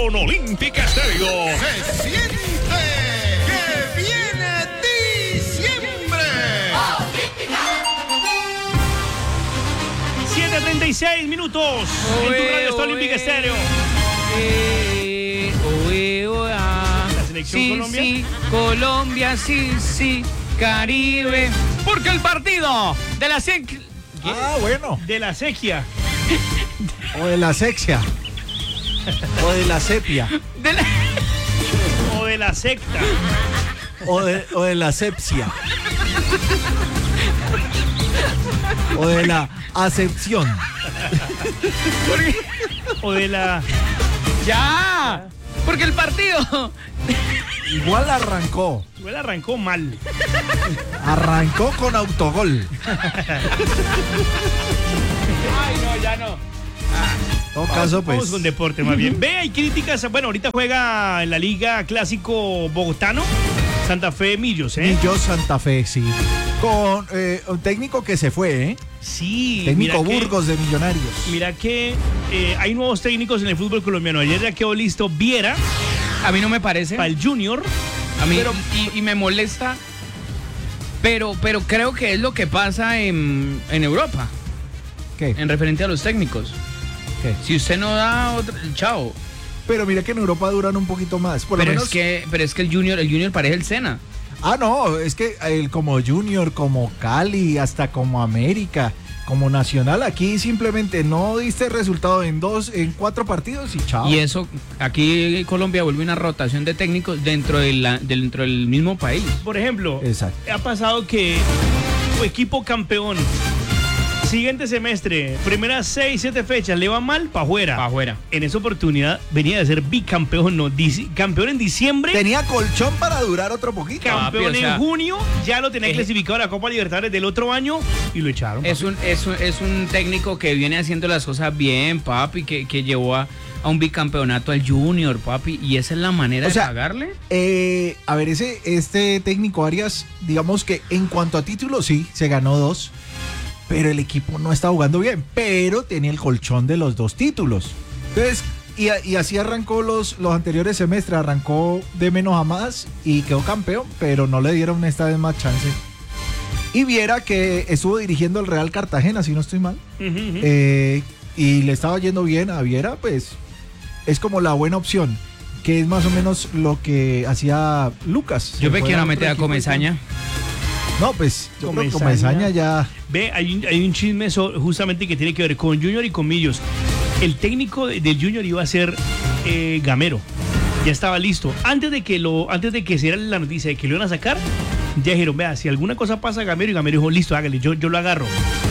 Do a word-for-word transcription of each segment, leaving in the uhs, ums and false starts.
Con Olímpica Estéreo. Se siente que viene diciembre. siete treinta y seis minutos Oe, en tu radio está oe, Olímpica Estéreo. Eh, oe, oe, ah. La selección sí, Colombia. Sí, Colombia, sí, sí, Caribe. Porque el partido de la sec... Ah, bueno. De la sequía. O de la sexia. O de la sepia. De la... O de la secta. O de, o de la sepsia. O de la acepción. Porque... O de la... ¡Ya! Porque el partido... Igual arrancó. Igual arrancó mal. Arrancó con autogol. Ay, no, ya no. En todo caso, pues. Vamos con deporte más bien. Ve, hay críticas. Bueno, ahorita juega en la Liga Clásico Bogotano Santa Fe Millos, ¿eh? Millos Santa Fe, sí. Con eh, un técnico que se fue, ¿eh? Sí. Técnico mira que- Burgos de Millonarios. Mira que eh, hay nuevos técnicos en el fútbol colombiano. Ayer ya quedó listo Viera A mí no me parece. para el Junior. A mí, Pero- y, y me molesta, pero, pero creo que es lo que pasa en, en Europa, ¿Qué? en referente a los técnicos. ¿Qué? Si usted no da otra, chao. Pero mira que en Europa duran un poquito más. Por lo Pero menos. es que, pero es que el Junior, el Junior parece el Sena. Ah, no, es que el como Junior, como Cali, hasta como América, como Nacional, aquí simplemente no diste resultado en dos, en cuatro partidos y chao. Y eso, aquí Colombia vuelve una rotación de técnicos dentro, de la, dentro del mismo país. Por ejemplo, Exacto. ha pasado que tu equipo campeón, siguiente semestre, primeras seis, siete fechas, le va mal, para afuera. Pa' afuera. En esa oportunidad venía de ser bicampeón, no, dici- campeón en diciembre, Tenía colchón para durar otro poquito. campeón Papi, o sea, en junio, ya lo tenía es- clasificado a la Copa Libertadores del otro año y lo echaron. Es papi. un, es, un, es un técnico que viene haciendo las cosas bien, papi, que, que llevó a, a un bicampeonato al Junior, papi, y esa es la manera O sea, de pagarle. Eh, a ver, ese, este técnico Arias, digamos que en cuanto a títulos, sí, se ganó dos, pero el equipo no está jugando bien, pero tenía el colchón de los dos títulos. Entonces, y, a- y así arrancó los, los anteriores semestres, arrancó de menos a más y quedó campeón, pero no le dieron esta vez más chance. Y Viera que estuvo dirigiendo el Real Cartagena, si no estoy mal, Ujú, ujú. eh, y le estaba yendo bien a Viera, pues es como la buena opción, que es más o menos lo que hacía Lucas. Yo Se me fue quiero otro meter a equipo y- Comesaña. No, pues yo creo que Comesaña. Comesaña ya. Ve, hay un, hay un chisme so- justamente que tiene que ver con Junior y con Millos. El técnico de- del Junior iba a ser eh, Gamero. Ya estaba listo. Antes de que lo, antes de que se diera la noticia de que lo iban a sacar, ya dijeron, vea, si alguna cosa pasa a Gamero, y Gamero dijo, listo, hágale, yo, yo lo agarro.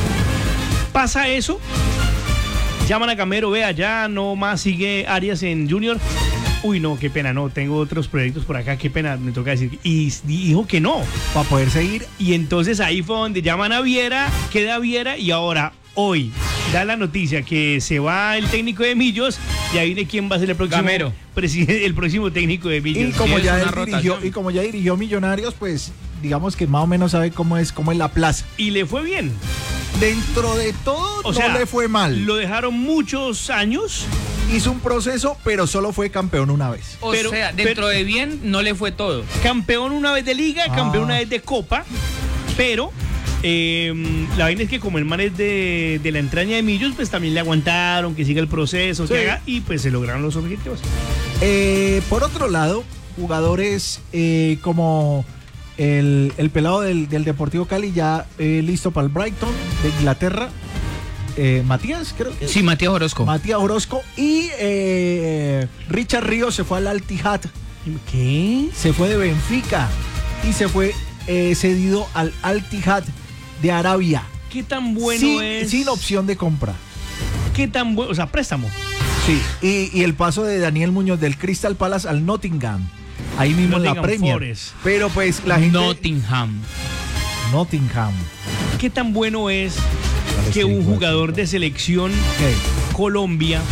Pasa eso, llaman a Gamero, vea, ya no más sigue Arias en Junior. Uy, no, qué pena, no, tengo otros proyectos por acá, qué pena, me toca decir. Y dijo que no. Para poder seguir. Y entonces ahí fue donde llaman a Viera, queda Viera y ahora, hoy, da la noticia que se va el técnico de Millos y ahí viene quién va a ser el próximo, Gamero. presi- el próximo técnico de Y Millos. como es ya una él dirigió, rotación. y como ya dirigió Millonarios, pues digamos que más o menos sabe cómo es, cómo es la plaza. Y le fue bien. Dentro de todo O no sea, le fue mal. Lo dejaron muchos años. Hizo un proceso, pero solo fue campeón una vez. O Pero- sea, pero- dentro de bien no le fue todo. Campeón una vez de liga, Ah. campeón una vez de copa, pero eh, la vaina es que como el man es de, de la entraña de Millos, pues también le aguantaron que siga el proceso, Sí. que haga, y pues se lograron los objetivos. Eh, por otro lado, jugadores eh, como el, el pelado del, del Deportivo Cali ya eh, listo para el Brighton de Inglaterra. Eh, Matías, creo que es. Sí, Matías Orozco. Matías Orozco y eh, Richard Ríos se fue al Al-Ittihad, ¿Qué? se fue de Benfica y se fue eh, cedido al Al-Ittihad de Arabia ¿Qué tan bueno sin, es? sin opción de compra. ¿Qué tan bueno? O sea, préstamo. Sí, y, y el paso de Daniel Muñoz del Crystal Palace al Nottingham, ahí mismo en la Nottingham Premier. Forest. Pero pues la gente Nottingham. Nottingham. ¿Qué tan bueno es que un jugador de selección ¿Qué? Colombia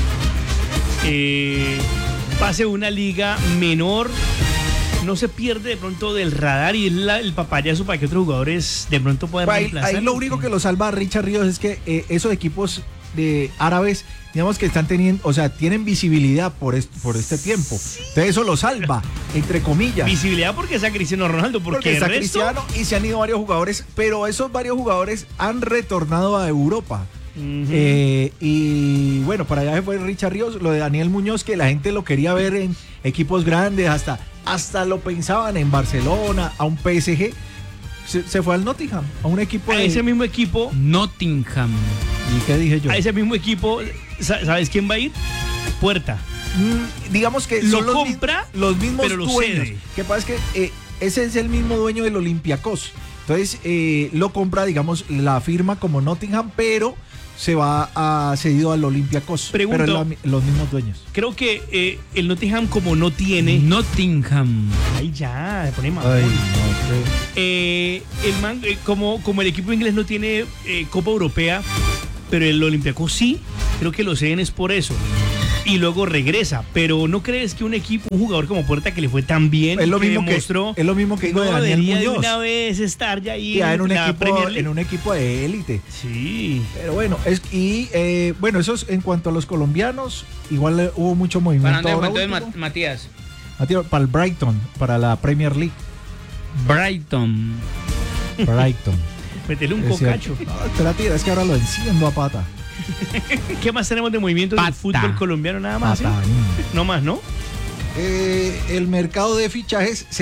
eh, pase una liga menor? No se pierde de pronto del radar y es la- el papayazo para que otros jugadores de pronto puedan Ahí, reemplazar. ahí lo único que lo salva a Richard Ríos es que eh, esos equipos de árabes, digamos que están teniendo, o sea, tienen visibilidad por, est- por este tiempo. Entonces eso lo salva, entre comillas. Visibilidad porque está Cristiano Ronaldo, porque, Porque el está resto, Cristiano y se han ido varios jugadores, pero esos varios jugadores han retornado a Europa. Ujú. Eh, y bueno, para allá se fue Richard Ríos, lo de Daniel Muñoz, que la gente lo quería ver en equipos grandes, hasta, hasta lo pensaban en Barcelona, a un P S G. Se, se fue al Nottingham, a un equipo a de... ese mismo equipo, Nottingham. ¿Y qué dije yo? a ese mismo equipo, sa- ¿sabes quién va a ir? Puerta. Mm, digamos que Lo son los, mi- compra, los mismos pero lo dueños. cede. Que pasa es que eh, ese es el mismo dueño del Olympiacos. Entonces eh, lo compra, digamos, la firma como Nottingham, pero se va a cedido al Olympiacos. Pregunto. Pero es la- los mismos dueños. Creo que eh, el Nottingham, como no tiene. Nottingham. Ahí ya, se pone mal. Ay, no sé. Eh, el man, eh, como, como el equipo inglés no tiene eh, Copa Europea, pero el Olympiacos sí, creo que lo ceden es por eso. Y luego regresa. Pero ¿no crees que un equipo, un jugador como Puerta que le fue tan bien, Es lo que mismo que, demostró, es lo mismo que digo no de Daniel debería de Muñoz. una vez estar ya ahí Ya en un la equipo, Premier League? en un equipo de élite. Sí. Pero bueno, es y eh, bueno, eso es en cuanto a los colombianos, igual eh, hubo mucho movimiento. ¿Para dónde ahora fue entonces, último. Ma- Matías? Matías, para el Brighton, para la Premier League. Brighton. Brighton. Metele un Es cocacho. cierto. No, espérate, es que ahora lo enciendo a pata. ¿Qué más tenemos de movimiento del Pata. fútbol colombiano? Nada más. ¿sí? Pata. No más, ¿no? Eh, el mercado de fichajes